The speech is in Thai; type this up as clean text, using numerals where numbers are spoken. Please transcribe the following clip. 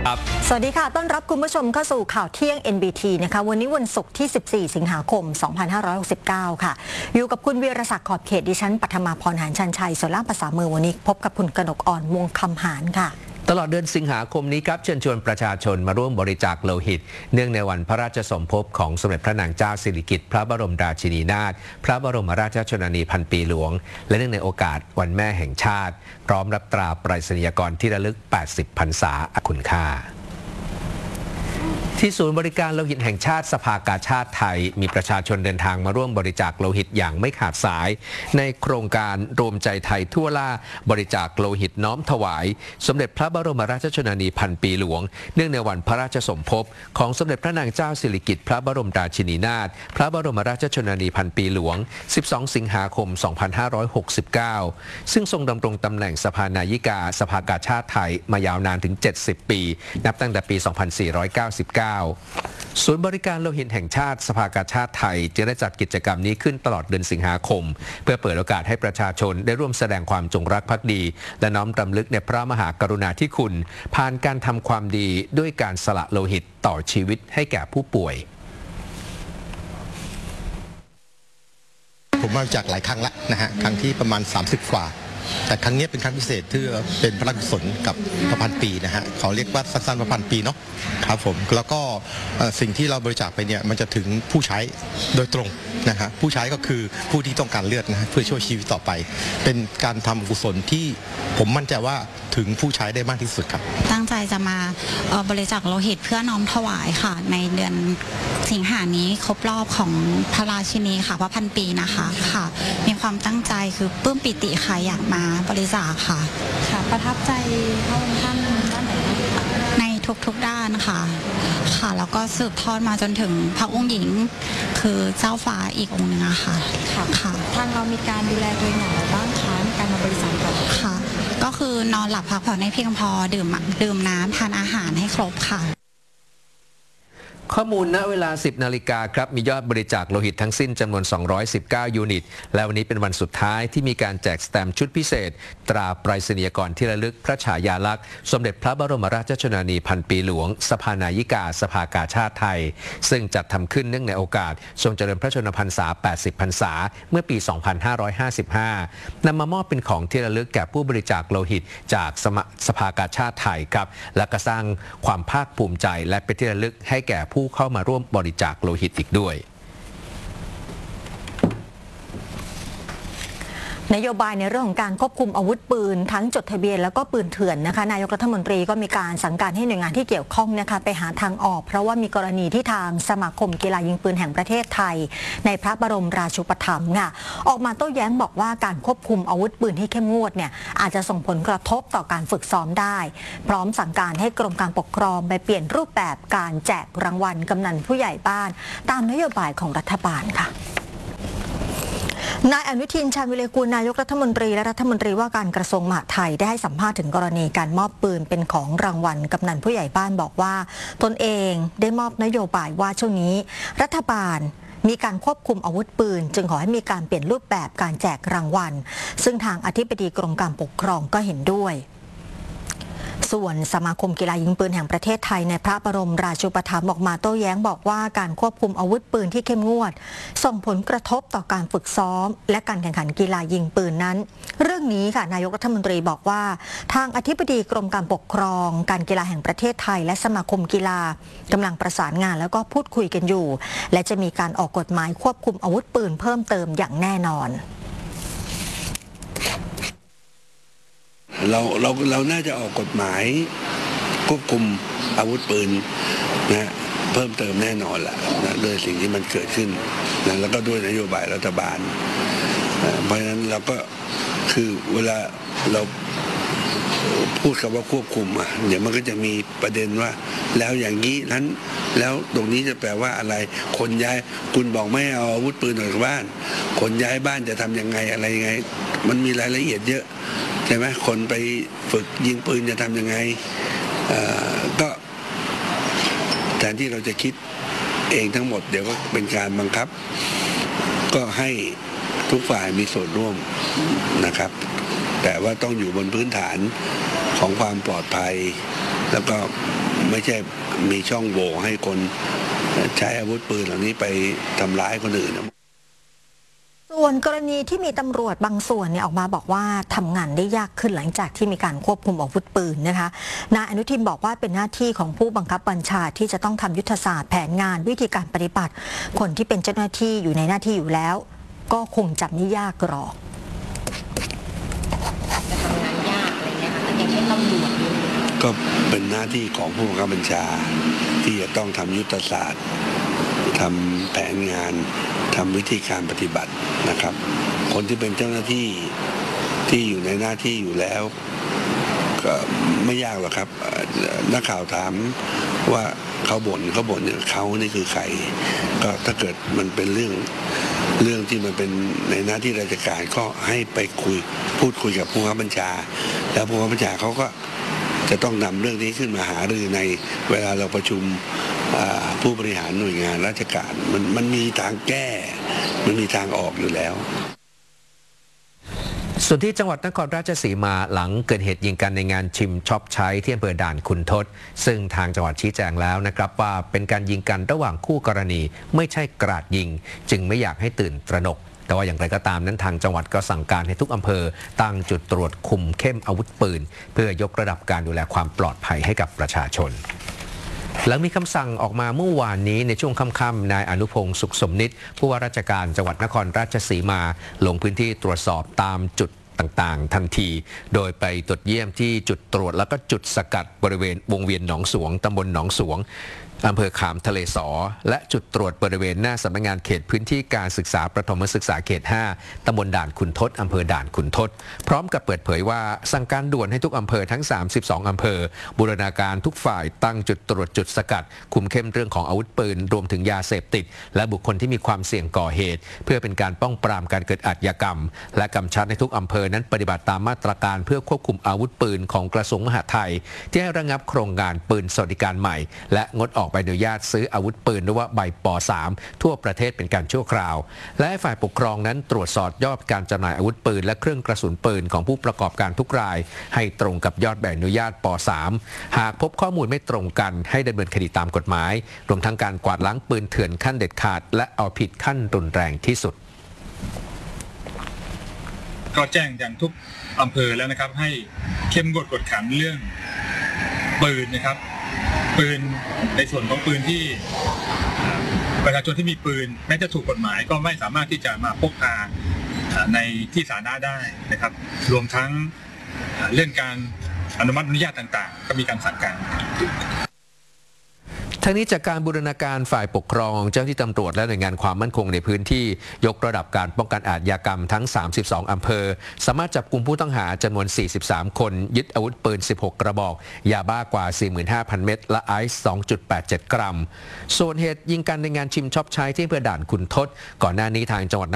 ครับสวัสดีค่ะต้อนรับคุณผู้ชมเข้าสู่ข่าวเที่ยง NBT นะคะวันนี้วันศุกร์ที่ 14 สิงหาคม 2569 ค่ะอยู่กับคุณวีรศักดิ์ขอบเขตดิฉันปัทมาพรหานชันชัยส่วนล่างภาษามือวันนี้พบกับคุณกนกอ่อนวงคำหานค่ะตลอดเดือนสิงหาคมนี้ครับเชิญชวนประชาชนมาร่วมบริจาคโลหิตเนื่องในวันพระราชสมภพของสมเด็จพระนางเจ้าสิริกิติ์พระบรมราชินีนาถพระบรมราชชนนีพันปีหลวงและเนื่องในโอกาสวันแม่แห่งชาติพร้อมรับตราไปรษณียกรที่ระลึก 80 พรรษาคุณค่าที่ศูนย์บริการโลหิตแห่งชาติสภากาชาดไทยมีประชาชนเดินทางมาร่วมบริจาคโลหิตอย่างไม่ขาดสายในโครงการรวมใจไทยทั่วล่าบริจาคโลหิตน้อมถวายสมเด็จพระบรมราชชนนีพันปีหลวงเนื่องในวันพระราชสมภพของสมเด็จพระนางเจ้าสิริกิติ์พระบรมราชินีนาถพระบรมราชชนนีพันปีหลวง12 สิงหาคม 2569ซึ่งทรงดำรงตำแหน่งสภานายิกาสภากาชาดไทยมายาวนานถึง70 ปีนับตั้งแต่ปี 2499ศูนย์บริการโลหิตแห่งชาติสภากาชาดไทยจะได้จัดกิจกรรมนี้ขึ้นตลอดเดือนสิงหาคมเพื่อเปิดโอกาสให้ประชาชนได้ร่วมแสดงความจงรักภักดีและน้อมรำลึกในพระมหากรุณาธิคุณผ่านการทำความดีด้วยการสละโลหิตต่อชีวิตให้แก่ผู้ป่วยผมมาจากหลายครั้งแล้วนะฮะครั้งที่ประมาณ30 กว่าแต่ครั้งนี้เป็นครั้งพิเศษที่เป็นพระราชกุศลกับพระพันปีนะฮะเขาเรียกว่าสั้นๆพระพันปีเนาะครับผมแล้วก็สิ่งที่เราบริจาคไปเนี่ยมันจะถึงผู้ใช้โดยตรงนะฮะผู้ใช้ก็คือผู้ที่ต้องการเลือดนะเพื่อช่วยชีวิตต่อไปเป็นการทำกุศลที่ผมมั่นใจว่าถึงผู้ใช้ได้มากที่สุดครับตั้งใจจะมาบริจาคโลหิตเพื่อน้อมถวายค่ะในเดือนสิงหานี้ครบรอบของพระราชินีค่ะพระพันปีนะคะค่ะมีความตั้งใจคือปลื้มปิติค่ะอยากมาบริจาคค่ะประทับใจพระองค์ท่านด้านไหนบ้างในทุกด้านค่ะแล้วก็สืบทอดมาจนถึงพระองค์หญิงคือเจ้าฟ้าอีกองค์นึงค่ะทางเรามีการดูแลตัวเองอย่างไรบ้างคะในการมาบริจาคค่ะก็คือนอนหลับพักผ่อนให้เพียงพอดื่มน้ำทานอาหารให้ครบค่ะข้อมูลณเวลา 10 นาฬิกาครับมียอดบริจาคโลหิตทั้งสิ้นจำนวน 219 ยูนิตและวันนี้เป็นวันสุดท้ายที่มีการแจกสแตมป์ชุดพิเศษตราไปรษณียกรที่ระลึกพระฉายาลักษณ์สมเด็จพระบรมราชชนนีพันปีหลวงสภานายิกาสภากาชาดไทยซึ่งจัดทำขึ้นเนื่องในโอกาสทรงเจริญพระชนมพรรษา 80 พรรษาเมื่อปี 2555 นำมามอบเป็นของที่ระลึกแก่ผู้บริจาคโลหิตจากสภากาชาดไทยครับและก็สร้างความภาคภูมิใจและเป็นที่ระลึกให้แก่ผู้เข้ามาร่วมบริจาคโลหิตอีกด้วยนโยบายในเรื่องของการควบคุมอาวุธปืนทั้งจดทะเบียนแล้วก็ปืนเถื่อนนะคะนายกรัฐมนตรีก็มีการสั่งการให้หน่วยงานที่เกี่ยวข้องนะคะไปหาทางออกเพราะว่ามีกรณีที่ทางสมาคมกีฬายิงปืนแห่งประเทศไทยในพระบรมราชูปถัมภ์ค่ะออกมาโต้แย้งบอกว่าการควบคุมอาวุธปืนที่เข้มงวดเนี่ยอาจจะส่งผลกระทบต่อการฝึกซ้อมได้พร้อมสั่งการให้กรมการปกครองไปเปลี่ยนรูปแบบการแจกรางวัลกำนันผู้ใหญ่บ้านตามนโยบายของรัฐบาลค่ะนายอนุทินชาญวิเลกูลนายกรัฐมนตรีและรัฐมนตรีว่าการกระทรวงมหาดไทยได้ให้สัมภาษณ์ถึงกรณีการมอบปืนเป็นของรางวัลกำนันผู้ใหญ่บ้านบอกว่าตนเองได้มอบนโยบายว่าช่วงนี้รัฐบาลมีการควบคุมอาวุธปืนจึงขอให้มีการเปลี่ยนรูปแบบการแจกรางวัลซึ่งทางอธิบดีกรมการปกครองก็เห็นด้วยส่วนสมาคมกีฬายิงปืนแห่งประเทศไทยในพระบรมราชูปถัมภ์ออกมาโต้แย้งบอกว่าการควบคุมอาวุธปืนที่เข้มงวดส่งผลกระทบต่อการฝึกซ้อมและการแข่งขันกีฬายิงปืนนั้นเรื่องนี้ค่ะนายกรัฐมนตรีบอกว่าทางอธิบดีกรมการปกครองการกีฬาแห่งประเทศไทยและสมาคมกีฬากำลังประสานงานแล้วก็พูดคุยกันอยู่และจะมีการออกกฎหมายควบคุมอาวุธปืนเพิ่มเติมอย่างแน่นอนเราน่าจะออกกฎหมายควบคุมอาวุธปืนนะเพิ่มเติมแน่นอนแหละนะโดยสิ่งที่มันเกิดขึ้นนะแล้วก็ด้วยนโยบายรัฐบาลเพราะฉะนั้นเราก็คือเวลาเราพูดคำว่าควบคุมเดี๋ยวมันก็จะมีประเด็นว่าแล้วอย่างนี้นั้นแล้วตรงนี้จะแปลว่าอะไรคนย้ายคุณบอกไม่เอาอาวุธปืนออกจากบ้านคนย้ายบ้านจะทำยังไงอะไรยังไงมันมีรายละเอียดเยอะใช่ไหมคนไปฝึกยิงปืนจะทำยังไงก็แทนที่เราจะคิดเองทั้งหมดเดี๋ยวก็เป็นการบังคับก็ให้ทุกฝ่ายมีส่วนร่วมนะครับแต่ว่าต้องอยู่บนพื้นฐานของความปลอดภัยแล้วก็ไม่ใช่มีช่องโหว่ให้คนใช้อาวุธปืนเหล่านี้ไปทำร้ายคนอื่นส่วนกรณีที่มีตำรวจบางส่วนเนี่ยออกมาบอกว่าทำงานได้ยากขึ้นหลังจากที่มีการควบคุมอาวุธปืนนะคะนายอนุทินบอกว่าเป็นหน้าที่ของผู้บังคับบัญชาที่จะต้องทำยุทธศาสตร์แผนงานวิธีการปฏิบัติคนที่เป็นเจ้าหน้าที่อยู่ในหน้าที่อยู่แล้วก็คงจะไม่ยากหรอกจะทำงานยากอะไรเงี้ยค่ะอย่างเช่นตำรวจก็เป็นหน้าที่ของผู้บังคับบัญชาที่จะต้องทำยุทธศาสตร์ทำแผนงานทำวิธีการปฏิบัตินะครับคนที่เป็นเจ้าหน้าที่ที่อยู่ในหน้าที่อยู่แล้วก็ไม่ยากหรอกครับนักข่าวถามว่าเขาบ่นเขานี่คือใครก็ถ้าเกิดมันเป็นเรื่องที่มันเป็นในหน้าที่ราชการก็ให้ไปพูดคุยกับผู้บังคับบัญชาแล้วผู้บังคับบัญชาเขาก็จะต้องนำเรื่องนี้ขึ้นมาหารือในเวลาเราประชุมผู้บริหารหน่วยงานราชการมันมีทางแก้มันมีทางออกอยู่แล้วส่วนที่จังหวัดนครราชสีมาหลังเกิดเหตุยิงกันในงานชิมช็อปใช้ที่อำเภอด่านขุนทดซึ่งทางจังหวัดชี้แจงแล้วนะครับว่าเป็นการยิงกันระหว่างคู่กรณีไม่ใช่กราดยิงจึงไม่อยากให้ตื่นตระหนกแต่ว่าอย่างไรก็ตามนั้นทางจังหวัดก็สั่งการให้ทุกอำเภอตั้งจุดตรวจคุมเข้มอาวุธปืนเพื่อยกระดับการดูแลความปลอดภัยให้กับประชาชนหลังมีคำสั่งออกมาเมื่อวานนี้ในช่วงค่ำๆนายอนุพงศ์สุขสมนิตผู้ว่าราชการจังหวัดนครราชสีมาลงพื้นที่ตรวจสอบตามจุดต่างๆทันทีโดยไปตรวจเยี่ยมที่จุดตรวจแล้วก็จุดสกัดบริเวณวงเวียนหนองสวงตำบลหนองสวงอำเภอขามทะเลสอและจุดตรวจบริเวณหน้าสำนักงานเขตพื้นที่การศึกษาประถมศึกษาเขต 5 ตำบลด่านขุนทดอำเภอด่านขุนทดพร้อมกับเปิดเผยว่าสั่งการด่วนให้ทุกอำเภอทั้ง32อำเภอบูรณาการทุกฝ่ายตั้งจุดตรวจจุดสกัดคุมเข้มเรื่องของอาวุธปืนรวมถึงยาเสพติดและบุคคลที่มีความเสี่ยงก่อเหตุเพื่อเป็นการป้องปรามการเกิดอาชญากรรมและกำชับให้ทุกอำเภอนั้นปฏิบัติตามมาตรการเพื่อควบคุมอาวุธปืนของกระทรวงมหาดไทยที่ให้ระงับโครงการปืนสวัสดิการใหม่และงดออกใบอนุญาตซื้ออาวุธปืนหรือว่าใบป.3 ทั่วประเทศเป็นการชั่วคราวและให้ฝ่ายปกครองนั้นตรวจสอบยอดการจำหน่ายอาวุธปืนและเครื่องกระสุนปืนของผู้ประกอบการทุกรายให้ตรงกับยอดใบอนุญาตป.3 หากพบข้อมูลไม่ตรงกันให้ดำเนินคดีตามกฎหมายรวมทั้งการกวาดล้างปืนเถื่อนขั้นเด็ดขาดและเอาผิดขั้นรุนแรงที่สุดก็แจ้งอย่างทุกอำเภอแล้วนะครับให้เข้มงวดกวดขันเรื่องปืนนะครับปืนในส่วนของปืนที่ประชาชนที่มีปืนแม้จะถูกกฎหมายก็ไม่สามารถที่จะมาพกพาในที่สาธารณะได้นะครับรวมทั้งเรื่องการอนุมัติอนุญาตต่างๆก็มีการสั่งการทั้งนี้จากการบูรณาการฝ่ายปกครองเจ้าหน้าที่ตำรวจและหน่วยงานความมั่นคงในพื้นที่ยกระดับการป้องกันอาชญากรรมทั้ง32อำเภอสามารถจับกุมผู้ต้องหาจำนวน43คนยึดอาวุธปืน16กระบอกยาบ้ากว่า 45,000 เม็ดและไอซ์ 2.87 กรัมส่วนเหตุยิงกันในงานชิมช็อปใช้ที่อำเภอด่านขุนทดก่อนหน้านี้ทางจังหวัด